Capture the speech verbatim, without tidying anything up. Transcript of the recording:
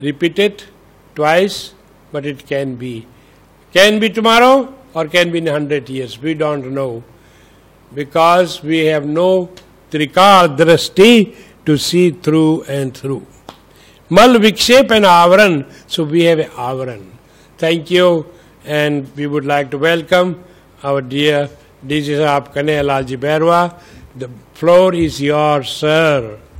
repeat it twice, but it can be. Can be tomorrow or can be in a hundred years. We don't know. Because we have no trikar drashti to see through and through. Mal vikshep and avaran. So we have a avaran. Thank you, and we would like to welcome our dear D J Saab Kanhaiya Lalji Bairwa. The floor is yours, sir.